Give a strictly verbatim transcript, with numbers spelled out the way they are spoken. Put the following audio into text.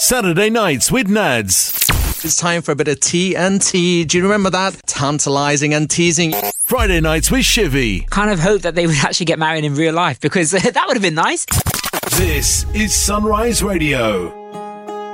Saturday nights with Nads. It's time for a bit of T N T. Do you remember that? Tantalising and teasing. Friday nights with Shivy. Kind of hope that they would actually get married in real life, because that would have been nice. This is Sunrise Radio.